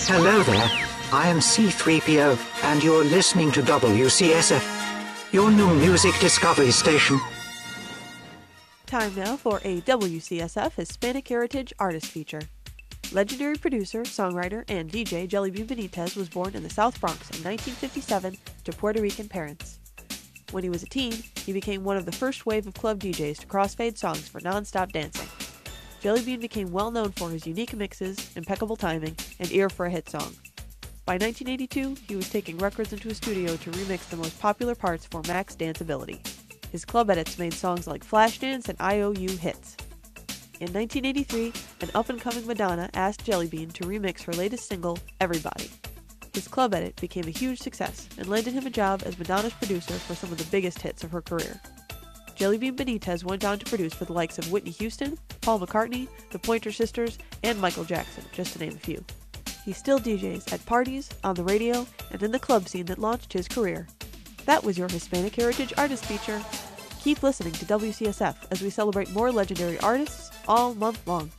Hello there, I am C3PO, and you're listening to WCSF, your new music discovery station. Time now for a WCSF Hispanic Heritage Artist Feature. Legendary producer, songwriter, and DJ Jelly Bean Benitez was born in the South Bronx in 1957 to Puerto Rican parents. When he was a teen, he became one of the first wave of club DJs to crossfade songs for non-stop dancing. Jelly Bean became well known for his unique mixes, impeccable timing, and ear for a hit song. By 1982, he was taking records into a studio to remix the most popular parts for max danceability. His club edits made songs like Flashdance and IOU hits. In 1983, an up-and-coming Madonna asked Jelly Bean to remix her latest single, Everybody. His club edit became a huge success and landed him a job as Madonna's producer for some of the biggest hits of her career. Jelly Bean Benitez went on to produce for the likes of Whitney Houston, Paul McCartney, the Pointer Sisters, and Michael Jackson, just to name a few. He still DJs at parties, on the radio, and in the club scene that launched his career. That was your Hispanic Heritage Artist Feature. Keep listening to WCSF as we celebrate more legendary artists all month long.